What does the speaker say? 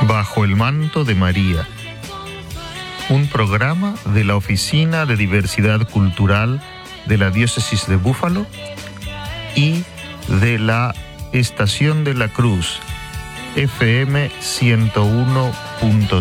Bajo el manto de María, un programa de la Oficina de Diversidad Cultural de la Diócesis de Búfalo y de la Estación de la Cruz, FM 101.3.